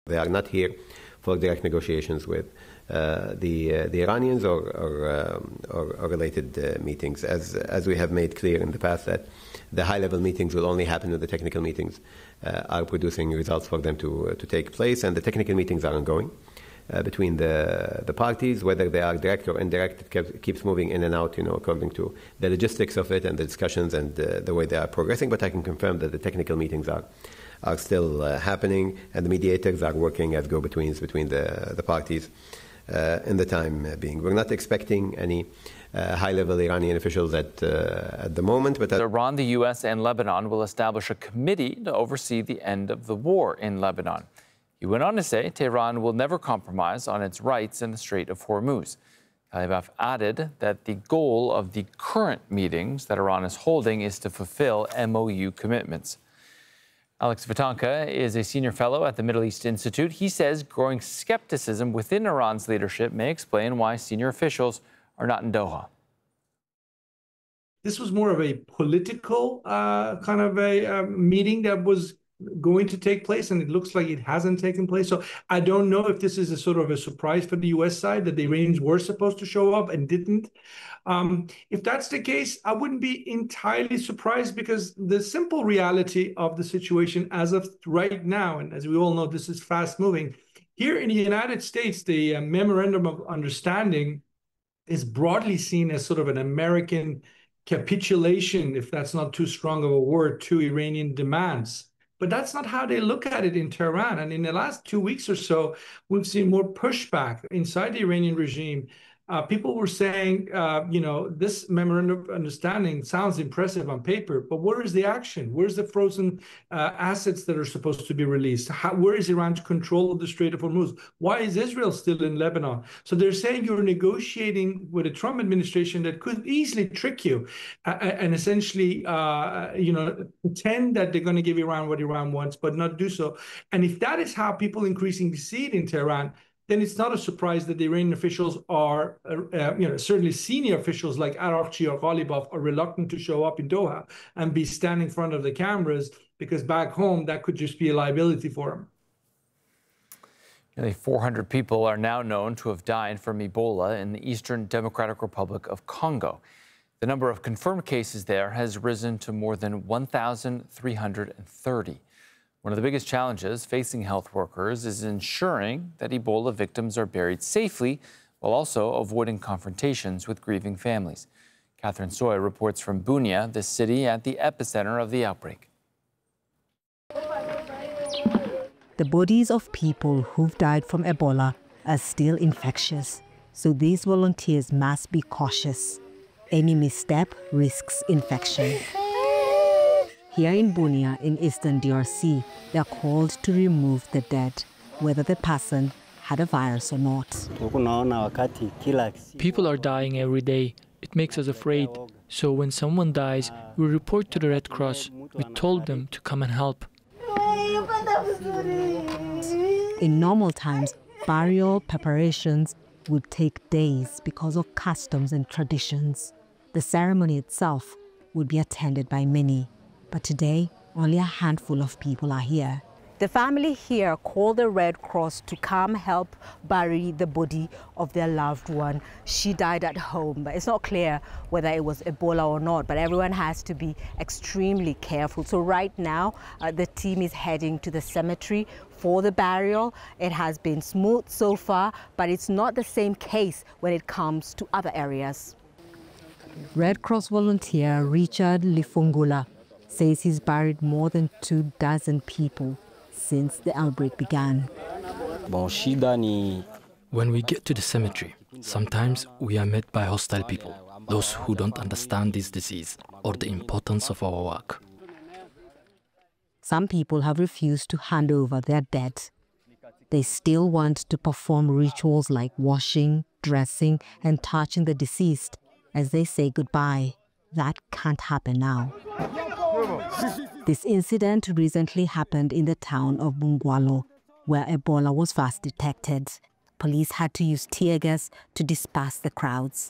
They are not here for direct negotiations with the Iranians or related meetings. As we have made clear in the past, that the high-level meetings will only happen when the technical meetings are producing results for them to take place, and the technical meetings are ongoing between the parties, whether they are direct or indirect. It keeps moving in and out, according to the logistics of it and the discussions and the way they are progressing. But I can confirm that the technical meetings are still happening, and the mediators are working as go-betweens between the parties in the time being. We're not expecting any high-level Iranian officials at the moment. But Iran, the U.S. and Lebanon will establish a committee to oversee the end of the war in Lebanon. He went on to say Tehran will never compromise on its rights in the Strait of Hormuz. Ghalibaf added that the goal of the current meetings that Iran is holding is to fulfill MOU commitments. Alex Vitanka is a senior fellow at the Middle East Institute. He says growing skepticism within Iran's leadership may explain why senior officials are not in Doha. This was more of a political kind of a meeting that was going to take place, and it looks like it hasn't taken place. So I don't know if this is a sort of a surprise for the U.S. side that the Iranians were supposed to show up and didn't. If that's the case, I wouldn't be entirely surprised, because the simple reality of the situation as of right now, and as we all know, this is fast moving. Here in the United States, the Memorandum of Understanding is broadly seen as sort of an American capitulation, if that's not too strong of a word, to Iranian demands. But that's not how they look at it in Tehran. And in the last 2 weeks or so, we've seen more pushback inside the Iranian regime. People were saying, this memorandum of understanding sounds impressive on paper, but where is the action? Where's the frozen assets that are supposed to be released? Where is Iran's control of the Strait of Hormuz? Why is Israel still in Lebanon? So they're saying you're negotiating with a Trump administration that could easily trick you and essentially, pretend that they're going to give Iran what Iran wants, but not do so. And if that is how people increasingly see it in Tehran, then it's not a surprise that the Iranian officials are, certainly senior officials like Araghchi or Ghalibaf are reluctant to show up in Doha and be standing in front of the cameras, because back home, that could just be a liability for them. Nearly 400 people are now known to have died from Ebola in the Eastern Democratic Republic of Congo. The number of confirmed cases there has risen to more than 1,330. One of the biggest challenges facing health workers is ensuring that Ebola victims are buried safely while also avoiding confrontations with grieving families. Catherine Soy reports from Bunia, the city at the epicenter of the outbreak. The bodies of people who've died from Ebola are still infectious, so these volunteers must be cautious. Any misstep risks infection. Here in Bunia, in eastern DRC, they are called to remove the dead, whether the person had a virus or not. People are dying every day. It makes us afraid. So when someone dies, we report to the Red Cross. We told them to come and help. In normal times, burial preparations would take days because of customs and traditions. The ceremony itself would be attended by many. But today, only a handful of people are here. The family here called the Red Cross to come help bury the body of their loved one. She died at home, but it's not clear whether it was Ebola or not, but everyone has to be extremely careful. So right now, the team is heading to the cemetery for the burial. It has been smooth so far, but it's not the same case when it comes to other areas. Red Cross volunteer Richard Lifungula says he's buried more than 24 people since the outbreak began. When we get to the cemetery, sometimes we are met by hostile people, those who don't understand this disease or the importance of our work. Some people have refused to hand over their dead. They still want to perform rituals like washing, dressing, and touching the deceased as they say goodbye. That can't happen now. This incident recently happened in the town of Bungwalo, where Ebola was first detected. Police had to use tear gas to disperse the crowds.